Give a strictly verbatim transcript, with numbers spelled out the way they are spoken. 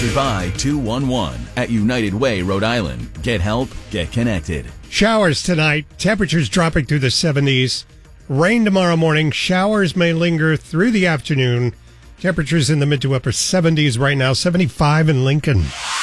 Sponsored by two one one at United Way, Rhode Island. Get help, get connected. Showers tonight. Temperatures dropping through the seventies. Rain tomorrow morning. Showers may linger through the afternoon. Temperatures in the mid to upper seventies right now. seventy-five in Lincoln.